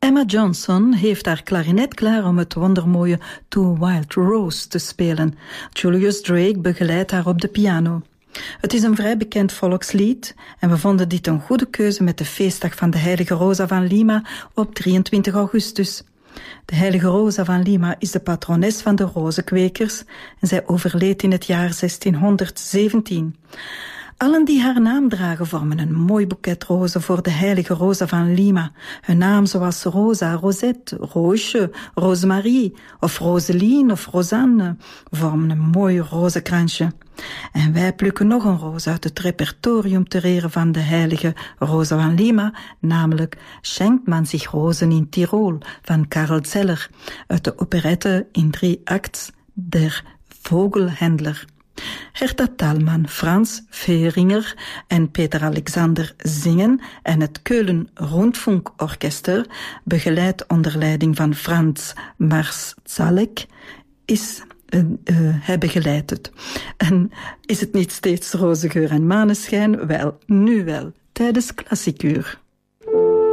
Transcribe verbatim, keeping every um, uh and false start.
Emma Johnson heeft haar klarinet klaar om het wondermooie To Wild Rose te spelen. Julius Drake begeleidt haar op de piano. Het is een vrij bekend volkslied en we vonden dit een goede keuze met de feestdag van de heilige Rosa van Lima op drieëntwintig augustus. De heilige Rosa van Lima is de patrones van de rozenkwekers en zij overleed in het jaar zestienhonderdzeventien. Allen die haar naam dragen vormen een mooi boeket rozen voor de heilige Rosa van Lima. Hun naam zoals Rosa, Rosette, Roosje, Rosemarie of Roseline of Rosanne vormen een mooi rozenkransje. En wij plukken nog een roos uit het repertorium ter ere van de heilige Rosa van Lima, namelijk Schenkt man zich rozen in Tirol van Karel Zeller uit de operette in drie acts Der Vogelhändler. Herta Thalmann, Frans Veeringer en Peter Alexander zingen en het Keulen Rundfunkorchester, begeleid onder leiding van Franz Marszalek, is uh, uh, hij begeleidt het. En is het niet steeds roze geur en maneschijn? Wel, nu wel, tijdens Klassiekuur.